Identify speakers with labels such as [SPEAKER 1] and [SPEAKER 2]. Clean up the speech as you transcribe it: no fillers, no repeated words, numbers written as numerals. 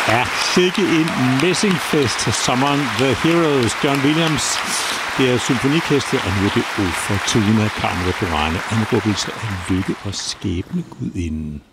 [SPEAKER 1] Ja, sikke en messingfest. Sommeren The Heroes, John Williams. Det er symfonikæste, og nu er det O Fortuna, Carmen Reperane, anråbelse af lykke og skæbne gudinden.